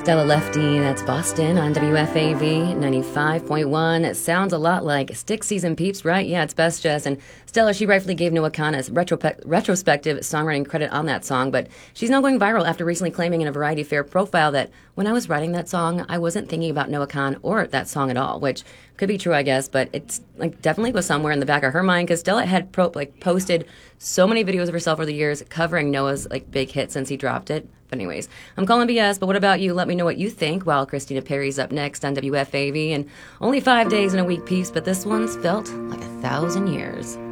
Stella Lefty, that's Boston on WFAV 95.1. It sounds a lot like Stick Season Peeps, right? Yeah, it's Best Jess. And Stella, she rightfully gave Noah Khan a retrospective songwriting credit on that song, but she's now going viral after recently claiming in a Variety Fair profile that when I was writing that song, I wasn't thinking about Noah Khan or that song at all, which could be true, I guess, but it's like definitely was somewhere in the back of her mind because Stella had posted so many videos of herself over the years covering Noah's big hit since he dropped it. But anyways, I'm calling BS, but what about you? Let me know what you think while Christina Perry's up next on WFAV. And only 5 days in a week, peeps, but this one's felt like 1,000 years.